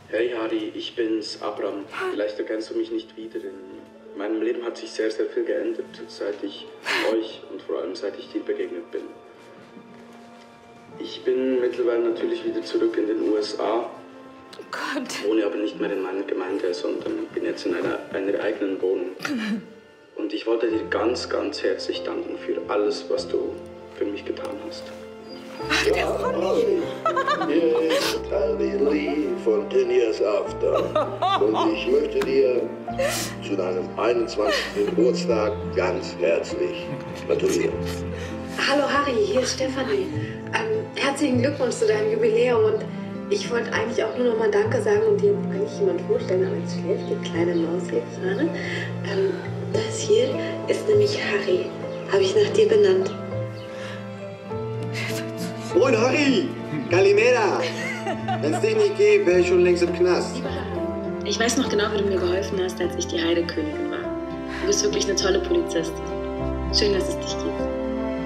Hey Harry, ich bin's, Abram. Vielleicht erkennst du mich nicht wieder. In meinem Leben hat sich sehr, sehr viel geändert, seit ich euch und vor allem seit ich dir begegnet bin. Ich bin mittlerweile natürlich wieder zurück in den USA. Oh Gott. Wohne aber nicht mehr in meiner Gemeinde, sondern bin jetzt in einer eigenen Wohnung. Und ich wollte dir ganz, ganz herzlich danken für alles, was du für mich getan hast. Ach, der Ronny. Hier ist Harry Lee von 10 Years After. Und ich möchte dir zu deinem 21. Geburtstag ganz herzlich gratulieren. Hallo Harry, hier ist Stefanie. Herzlichen Glückwunsch zu deinem Jubiläum und ich wollte eigentlich auch nur noch mal Danke sagen und dir eigentlich jemand vorstellen, aber jetzt schläft die kleine Maus hier gerade. Das hier ist nämlich Harry, habe ich nach dir benannt. Moin Harry! Kalimera! Wenn es dich nicht gäbe, wäre ich schon längst im Knast. Lieber Harry, ich weiß noch genau, wie du mir geholfen hast, als ich die Heidekönigin war. Du bist wirklich eine tolle Polizistin. Schön, dass es dich gibt.